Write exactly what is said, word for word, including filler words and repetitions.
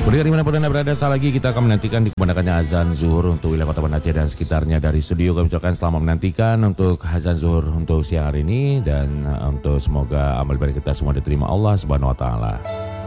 Pendengar dimanapun Anda berada, saat lagi kita akan menantikan dikumandangkannya azan zuhur untuk wilayah Kota Banda Aceh dan sekitarnya. Dari studio kami ucapkan selamat menantikan untuk azan zuhur untuk siang hari ini, dan untuk semoga amal ibadah kita semua diterima Allah Subhanahu wa taala.